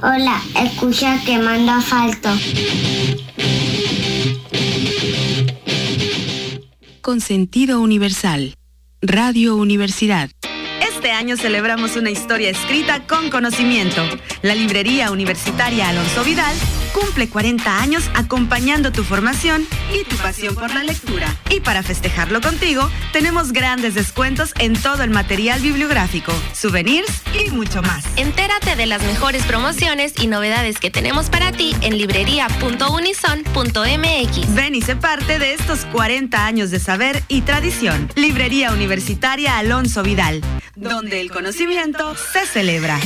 Hola, escucha Quemando Asfalto. Con sentido universal. Radio Universidad. Este año celebramos una historia escrita con conocimiento. La Librería Universitaria Alonso Vidal cumple 40 años acompañando tu formación y tu pasión por la lectura. Y para festejarlo contigo, tenemos grandes descuentos en todo el material bibliográfico, souvenirs y mucho más. Entérate de las mejores promociones y novedades que tenemos para ti en librería.unison.mx. Ven y sé parte de estos 40 años de saber y tradición. Librería Universitaria Alonso Vidal, donde el conocimiento se celebra.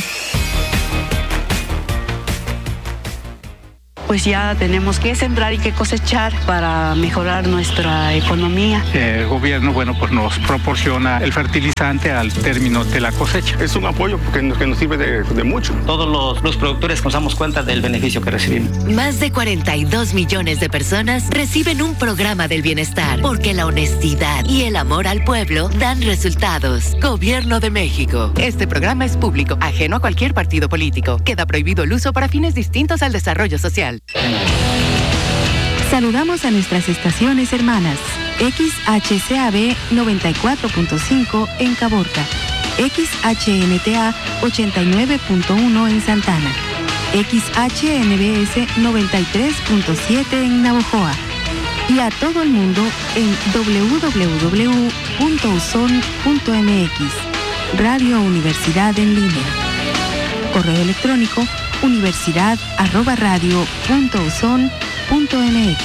Pues ya tenemos que sembrar y que cosechar para mejorar nuestra economía. El gobierno, pues nos proporciona el fertilizante al término de la cosecha. Es un apoyo que nos sirve de mucho. Todos los productores nos damos cuenta del beneficio que recibimos. Más de 42 millones de personas reciben un programa del bienestar, porque la honestidad y el amor al pueblo dan resultados. Gobierno de México. Este programa es público, ajeno a cualquier partido político. Queda prohibido el uso para fines distintos al desarrollo social. Saludamos a nuestras estaciones hermanas. XHCAB 94.5 en Caborca, XHNTA 89.1 en Santana, XHNBS 93.7 en Navojoa, y a todo el mundo en www.uson.mx. Radio Universidad en línea. Correo electrónico universidad@radio.uson.mx.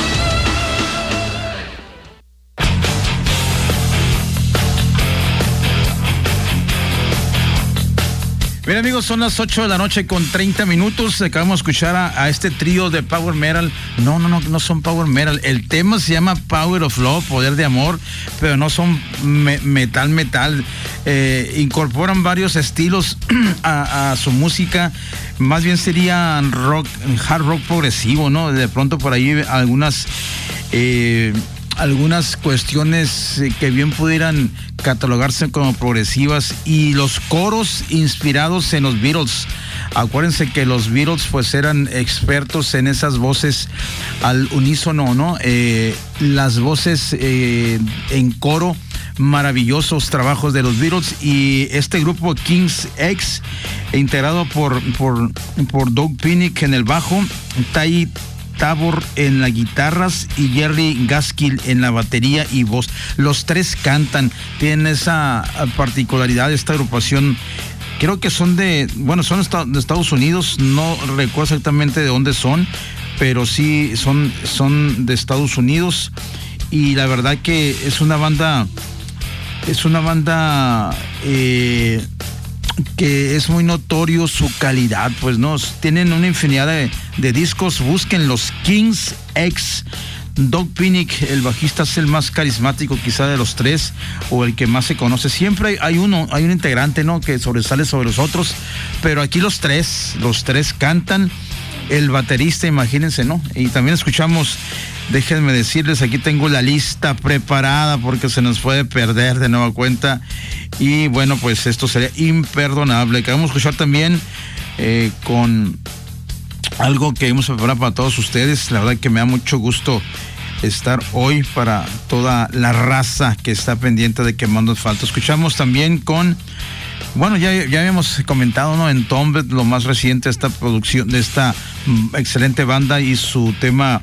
Bien, amigos, son las 8 de la noche con 30 minutos. Acabamos de escuchar a este trío de Power Metal. No son Power Metal. El tema se llama Power of Love, Poder de Amor, pero no son metal. Incorporan varios estilos a su música. Más bien sería hard rock progresivo, ¿no? De pronto por ahí algunas cuestiones que bien pudieran catalogarse como progresivas, y los coros inspirados en los Beatles. Acuérdense que los Beatles pues eran expertos en esas voces al unísono, ¿no? Las voces en coro, maravillosos trabajos de los Beatles. Y este grupo King's X, integrado por Doug Pinnick en el bajo, Ty Tabor en las guitarras y Jerry Gaskill en la batería y voz. Los tres cantan, tienen esa particularidad de esta agrupación. Creo que son de Estados Unidos, no recuerdo exactamente de dónde son, pero sí son de Estados Unidos, y la verdad que es una banda que es muy notorio su calidad, pues, ¿no? Tienen una infinidad de discos. Busquen los King's X. Doug Pinnick, el bajista, es el más carismático quizá de los tres, o el que más se conoce. Siempre hay un integrante, ¿no?, que sobresale sobre los otros, pero aquí los tres cantan. El baterista, imagínense, ¿no? Y también escuchamos, déjenme decirles, aquí tengo la lista preparada porque se nos puede perder de nueva cuenta, y bueno, pues esto sería imperdonable. Acabamos de escuchar también con algo que hemos preparado para todos ustedes. La verdad que me da mucho gusto estar hoy para toda la raza que está pendiente de Quemando Asfalto. Escuchamos también con... Bueno, ya habíamos comentado, ¿no?, en Tombed, lo más reciente, esta producción de esta excelente banda y su tema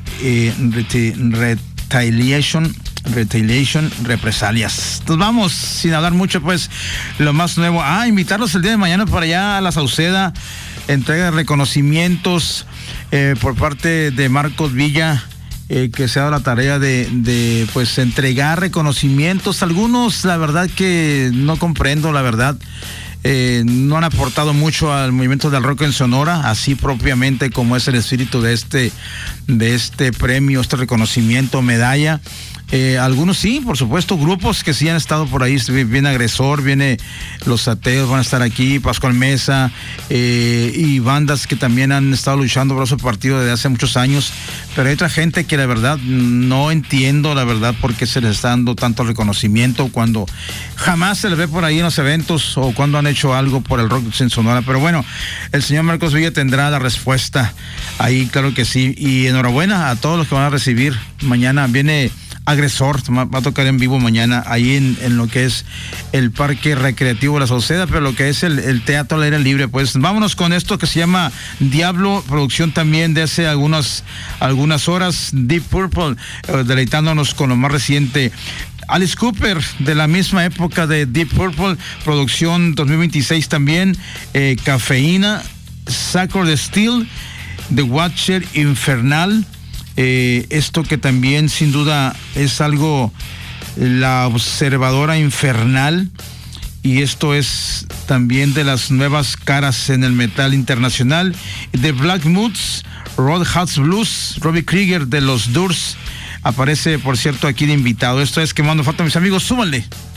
Retaliation, represalias. Nos vamos, sin hablar mucho, pues, lo más nuevo. Invitarlos el día de mañana para allá a la Sauceda, entrega de reconocimientos por parte de Marcos Villa, que se ha dado la tarea de pues entregar reconocimientos. Algunos, la verdad que no comprendo, la verdad, no han aportado mucho al movimiento del rock en Sonora, así propiamente como es el espíritu de este premio, este reconocimiento, medalla. Algunos sí, por supuesto, grupos que sí han estado por ahí. Viene Agresor, viene Los Ateos, van a estar aquí, Pascual Mesa, y bandas que también han estado luchando por ese partido desde hace muchos años. Pero hay otra gente que la verdad no entiendo, la verdad, por qué se les está dando tanto reconocimiento cuando jamás se les ve por ahí en los eventos o cuando han hecho algo por el rock en Sonora. Pero bueno, el señor Marcos Villa tendrá la respuesta ahí, claro que sí. Y enhorabuena a todos los que van a recibir. Mañana viene Agresor, va a tocar en vivo mañana ahí en lo que es el Parque Recreativo de la Sauceda, pero lo que es el Teatro al Aire Libre. Pues vámonos con esto que se llama Diablo, producción también de hace algunas horas. Deep Purple, deleitándonos con lo más reciente. Alice Cooper, de la misma época de Deep Purple, producción 2026 también. Cafeína, Sacred Steel, The Watcher, Infernal. Esto que también sin duda es algo, La Observadora Infernal, y esto es también de las nuevas caras en el metal internacional. The Black Moods, Roadhouse Blues, Robbie Krieger de los Doors aparece, por cierto, aquí de invitado. Esto es Quemando Falta, mis amigos, súbanle.